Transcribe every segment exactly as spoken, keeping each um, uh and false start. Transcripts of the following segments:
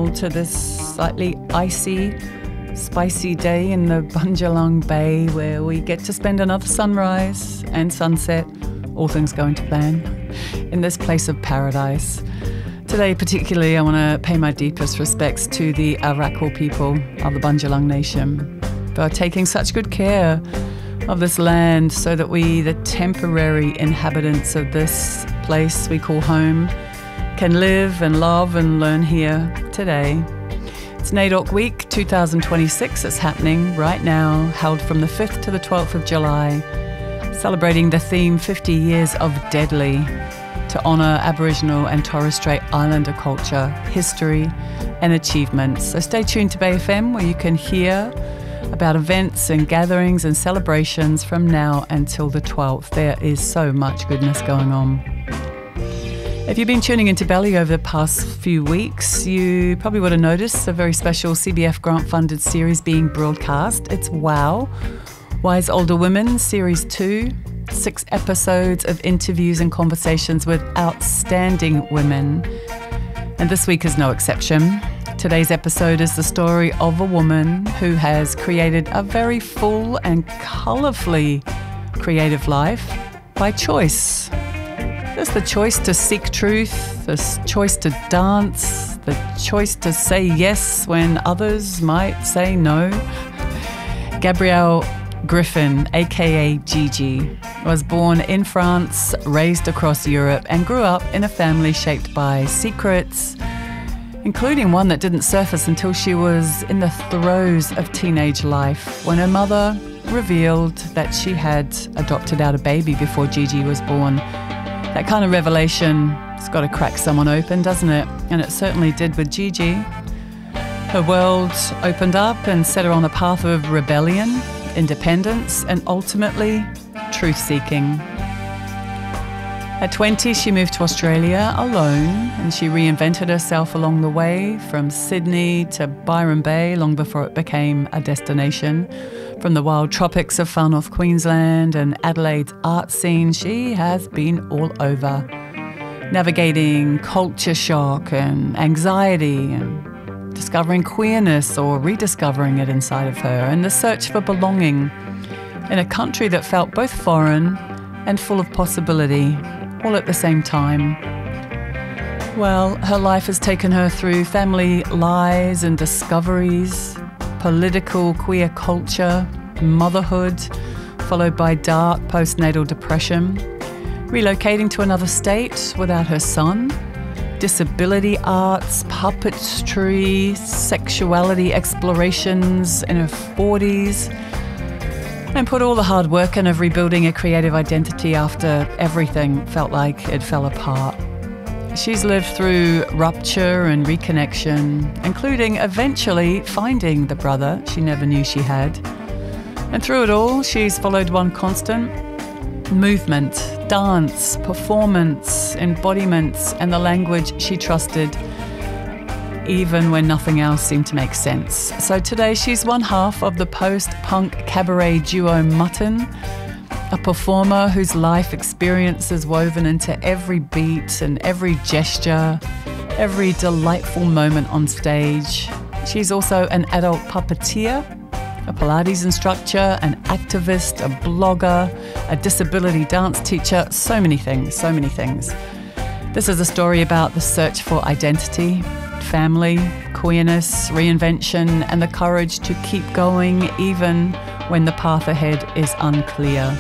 travel to this slightly icy, spicy day in the Bundjalung Bay where we get to spend another sunrise and sunset, all things going to plan, in this place of paradise. Today particularly I want to pay my deepest respects to the Arakwal people of the Bundjalung Nation for taking such good care of this land so that we, the temporary inhabitants of this place we call home, can live and love and learn here today. It's NAIDOC Week two thousand twenty-six. It's happening right now, held from the fifth to the twelfth of July, celebrating the theme fifty years of Deadly, to honour Aboriginal and Torres Strait Islander culture, history and achievements. So stay tuned to Bay F M where you can hear about events and gatherings and celebrations from now until the twelfth. There is so much goodness going on. If you've been tuning into Belly over the past few weeks, you probably would have noticed a very special C B F grant-funded series being broadcast. It's WOW, Wise Older Women, Series two, six episodes of interviews and conversations with outstanding women. And this week is no exception. Today's episode is the story of a woman who has created a very full and colourfully creative life by choice. There's the choice to seek truth, the choice to dance, the choice to say yes when others might say no. Gabrielle Griffin, aka Gigi, was born in France, raised across Europe, and grew up in a family shaped by secrets, including one that didn't surface until she was in the throes of teenage life, when her mother revealed that she had adopted out a baby before Gigi was born. That kind of revelation has got to crack someone open, doesn't it? And it certainly did with Gigi. Her world opened up and set her on a path of rebellion, independence, and ultimately truth-seeking. At twenty, she moved to Australia alone, and she reinvented herself along the way, from Sydney to Byron Bay, long before it became a destination. From the wild tropics of far north Queensland and Adelaide's art scene, she has been all over, navigating culture shock and anxiety and discovering queerness or rediscovering it inside of her, and the search for belonging in a country that felt both foreign and full of possibility, all at the same time. Well, her life has taken her through family lies and discoveries, political queer culture, motherhood, followed by dark postnatal depression, relocating to another state without her son, disability arts, puppetry, sexuality explorations in her forties, and put all the hard work in of rebuilding a creative identity after everything felt like it fell apart. She's lived through rupture and reconnection, including eventually finding the brother she never knew she had. And through it all, she's followed one constant: movement, dance, performance, embodiments, and the language she trusted, even when nothing else seemed to make sense. So today she's one half of the post-punk cabaret duo Mutton, a performer whose life experience is woven into every beat and every gesture, every delightful moment on stage. She's also an adult puppeteer, a Pilates instructor, an activist, a blogger, a disability dance teacher, so many things, so many things. This is a story about the search for identity, family, queerness, reinvention, and the courage to keep going even when the path ahead is unclear.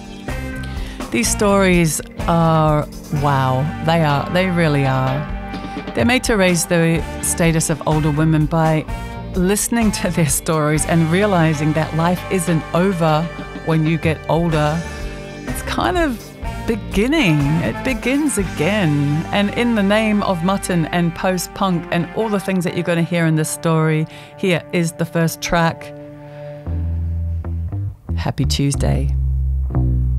These stories are wow, they are, they really are. They're made to raise the status of older women by listening to their stories and realizing that life isn't over when you get older. It's kind of beginning. It begins again. And in the name of Mutton and post-punk and all the things that you're going to hear in this story, here is the first track. Happy Tuesday.